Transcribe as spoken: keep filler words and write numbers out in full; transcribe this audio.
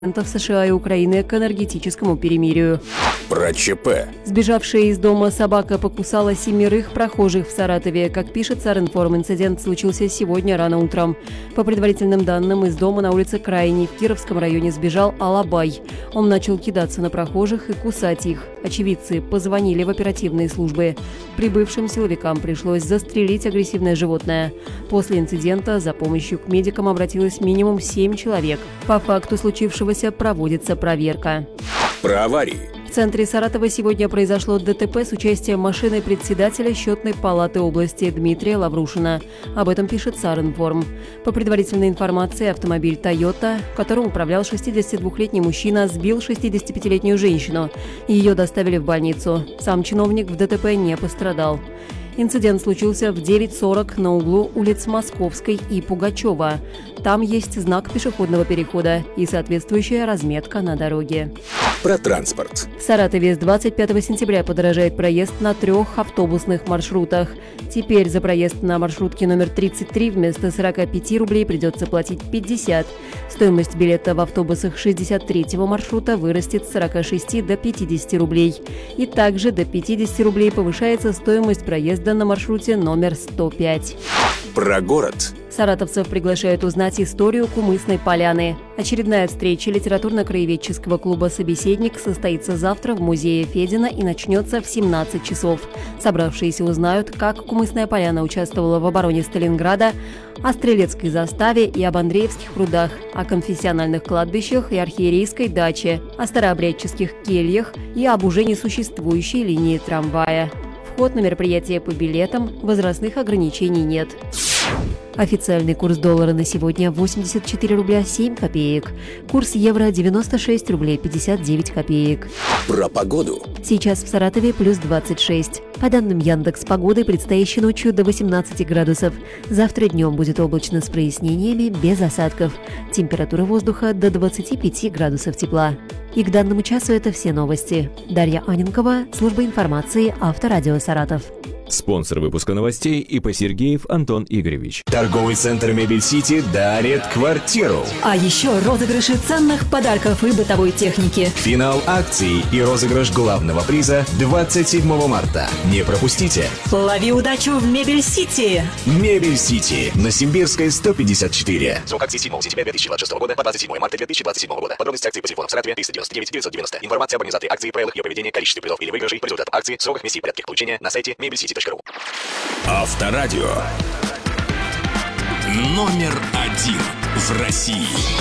США и Украины к энергетическому перемирию. Про ЧП. Сбежавшая из дома собака покусала семерых прохожих в Саратове. Как пишет Саринформ, инцидент случился сегодня рано утром. По предварительным данным, из дома на улице Крайней в Кировском районе сбежал Алабай. Он начал кидаться на прохожих и кусать их. Очевидцы позвонили в оперативные службы. Прибывшим силовикам пришлось застрелить агрессивное животное. После инцидента за помощью к медикам обратилось минимум семь человек. По факту случившегося проводится проверка. Про аварии. В центре Саратова сегодня произошло ДТП с участием машины председателя Счетной палаты области Дмитрия Лаврушина. Об этом пишет Саринформ. По предварительной информации, автомобиль «Тойота», которым управлял шестидесятидвухлетний мужчина, сбил шестидесятипятилетнюю женщину. Ее доставили в больницу. Сам чиновник в ДТП не пострадал. Инцидент случился в девять сорок на углу улиц Московской и Пугачева. Там есть знак пешеходного перехода и соответствующая разметка на дороге. Про транспорт. В Саратове с двадцать пятого сентября подорожает проезд на трех автобусных маршрутах. Теперь за проезд на маршрутке номер тридцать три вместо сорока пяти рублей придется платить пятьдесят. Стоимость билета в автобусах шестьдесят третьего маршрута вырастет с сорока шести до пятидесяти рублей. И также до пятидесяти рублей повышается стоимость проезда на маршруте номер сто пять. Про город. Саратовцев приглашают узнать историю Кумысной поляны. Очередная встреча литературно-краеведческого клуба «Собеседник» состоится завтра в музее Федина и начнется в семнадцать часов. Собравшиеся узнают, как Кумысная поляна участвовала в обороне Сталинграда, о Стрелецкой заставе и об Андреевских прудах, о конфессиональных кладбищах и архиерейской даче, о старообрядческих кельях и об уже несуществующей линии трамвая. Вход на мероприятие по билетам, возрастных ограничений нет. Официальный курс доллара на сегодня восемьдесят четыре рубля семь копеек. Курс евро девяносто шесть рублей пятьдесят девять копеек. Про погоду. Сейчас в Саратове плюс двадцать шесть. По данным Яндекс.Погоды, предстоящей ночью до восемнадцати градусов. Завтра днем будет облачно с прояснениями, без осадков. Температура воздуха до двадцати пяти градусов тепла. И к данному часу это все новости. Дарья Аненкова, служба информации, Авторадио Саратов. Спонсор выпуска новостей ИП Сергеев Антон Игоревич. Торговый центр «Мебель Сити» дарит квартиру. А еще розыгрыши ценных подарков и бытовой техники. Финал акции и розыгрыш главного приза двадцать седьмого марта. Не пропустите. Лови удачу в «Мебель Сити». «Мебель Сити» на Симбирской сто пятьдесят четыре. Срок акции седьмого сентября две тысячи двадцать шестого года по двадцать седьмое марта две тысячи двадцать седьмого года. Подробности акции по телефону в Саратове триста девяносто девять девятьсот девяносто. Информация об организации акции, правилах ее поведения, количестве призов или выигрышей по результатам акции, сроках миссии и порядке получения на сайте мебель сити точка ру. Авторадио. Номер один в России.